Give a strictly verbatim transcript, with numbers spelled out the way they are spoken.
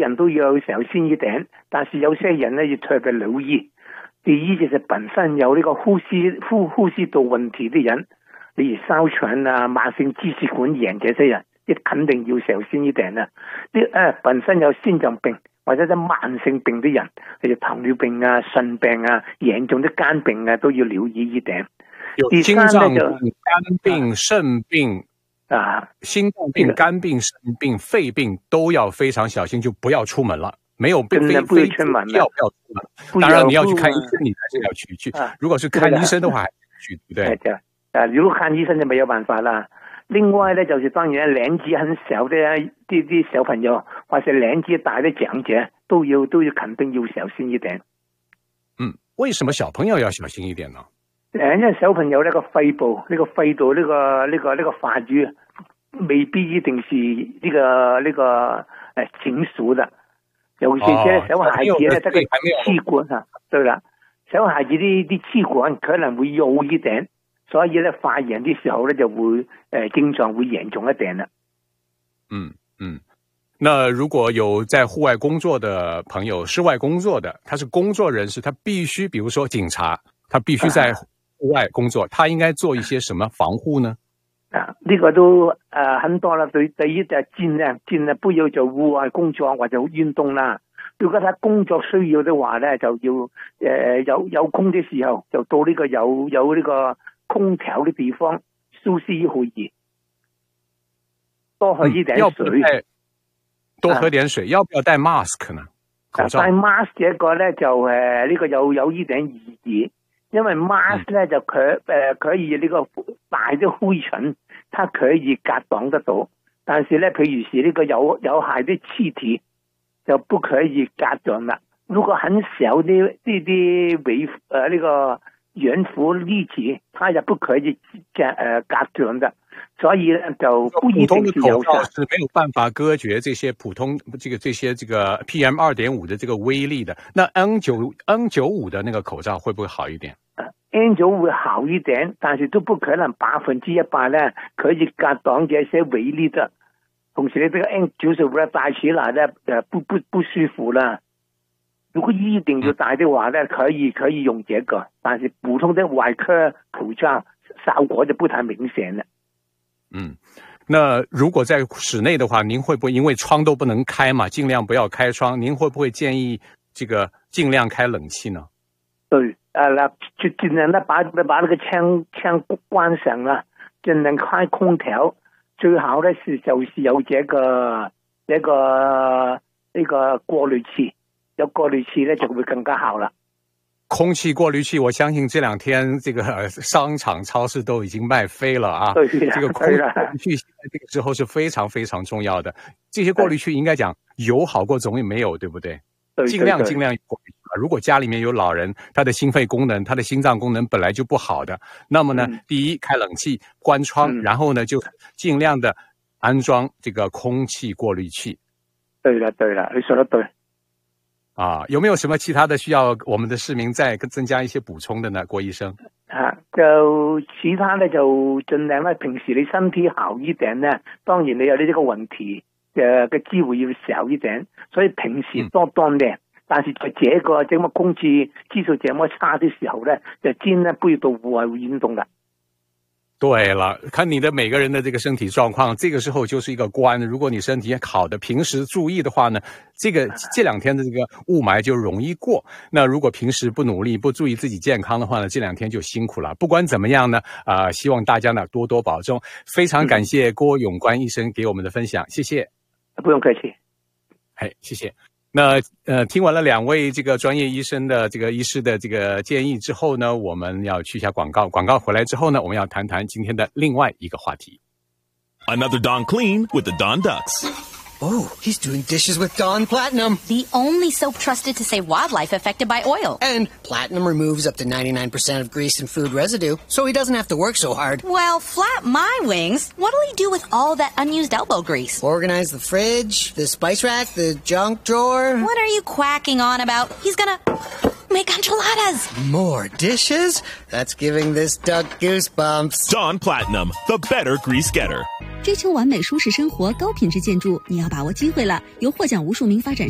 人都要小心一點，但是有些人呢要特別留意。第一就是本身有呢個呼吸呼呼吸道問題的人，例如哮喘啊、慢性支氣管炎這些人，亦肯定要小心一點啦。啲誒本身有心臟病或者啲慢性病的人，例如糖尿病啊、腎病啊、嚴重的肝病啊，都要留意一點。 有心臟病、肝病、腎病啊，心臟病、肝病、腎病、肺病都要非常小心，就不要出門了。沒有非非不要出門了， 要不要出門？當然你要去看醫生，你還是要去去。如果是看醫生的話，還是去，對不對？ 啊，如果看醫生就沒有辦法啦。另外呢，就是當然年紀很小的啲啲小朋友，或者年紀大的長者，都要都要肯定要小心一點。 嗯，為什麼小朋友要小心一點呢？ 誒，因為小朋友呢個肺部呢、呢個肺度呢、呢個呢、呢個呢、呢個發育，未必一定是呢、呢個呢、呢個誒成熟的。尤其是小孩子咧，這個氣管啊，對啦，小孩子啲啲氣管可能會幼一點，所以咧發炎的時候咧就會誒、呃、症狀會嚴重一點啦。 嗯嗯，那如果有在戶外工作的朋友，室外工作的，他是工作人士，他必須，比如說警察，他必須在戶外工作，啊、他應該做一些什麼防護呢？ 啊，呢、這個都誒、呃、很多啦，對對於就盡量盡量不要做戶外工作或者運動啦。如果他工作需要的話咧，就要誒、呃、有有空的時候就到呢個有有呢個空調的地方休息一會兒，多喝一點水， 嗯、多喝點水。啊、要不要戴 mask 呢？口罩。戴 mask 這個咧就誒呢、呃這個有有一點意義。因為 mask 咧、嗯、就可誒、呃、可以呢個大的灰塵，它可以隔擋得到，但是咧，譬如是呢個有有害的氣體就不可以隔斷啦。如果很小啲呢啲微誒呢個懸浮粒子，它也不可以隔誒隔斷的，所以咧就不一定是有效。 是沒有辦法隔絕這些普通這個這些這個 P M 二點五 的這個威力的。那 N 九 N 九五的那個口罩會不會好一點 ？N 九會好一點，但是都不可能百分之一百呢可以隔擋這些微粒的。同時呢，這個 N 九十五呢戴起來呢，呃不不不舒服啦。如果一定要戴的話呢，可以可以用這個，但是普通的外科口罩效果就不太明顯了。 嗯，那如果在室內的話，您會不會因為窗都不能開嘛，盡量不要開窗？您會不會建議這個盡量開冷氣呢？ 對。啊，那就盡量咧把把那個窗窗關上啦，盡量開空調，最好咧是就是有這個這個呢個過濾器，有過濾器咧就會更加好啦。 空氣過濾器，我相信這兩天這個商場、超市都已經賣飛了啊。 對， 這個空氣過濾器現在這個時候是非常非常重要的。這些過濾器應該講有好過總也沒有，對不對？ 對， 盡量盡量過濾器。如果家裡面有老人，他的心肺功能、他的心臟功能本來就不好的，那麼呢，嗯、第一開冷氣、關窗，嗯、然後呢就盡量的安裝這個空氣過濾器。 對了，對了，你說得對。 啊，有沒有什麼其他的需要我們的市民再增加一些補充的呢？郭醫生？ 啊，就其他呢就盡量呢，平時你身體好一點呢，當然你有呢這個問題嘅嘅機會要少一點，所以平時多鍛煉。嗯但是在這個這麼空氣質素這麼差的時候呢，就盡量不要到戶外運動了。 對了，看你的每個人的這個身體狀況，這個時候就是一個關。如果你身體好的，平時注意的話呢，這個這兩天的這個霧霾就容易過。那如果平時不努力、不注意自己健康的話呢，這兩天就辛苦了。不管怎麼樣呢，啊、呃，希望大家呢多多保重。非常感謝郭永觀醫生給我們的分享，謝謝。 不用客氣。 哎，謝謝。那呃，聽完了兩位這個專業醫生的這個醫師的這個建議之後呢，我們要去一下廣告。廣告回來之後呢，我們要談談今天的另外一個話題。 Another Dawn Clean with the Dawn Ducks. Oh, he's doing dishes with Dawn Platinum. The only soap trusted to save wildlife affected by oil. And Platinum removes up to ninety-nine percent of grease and food residue, so he doesn't have to work so hard. Well, flap my wings. What'll he do with all that unused elbow grease? Organize the fridge, the spice rack, the junk drawer. What are you quacking on about? He's gonna make enchiladas. More dishes? That's giving this duck goosebumps. Dawn Platinum, the better grease getter. 追求完美舒适生活、高品质建筑，你要把握机会了。由获奖无数名发展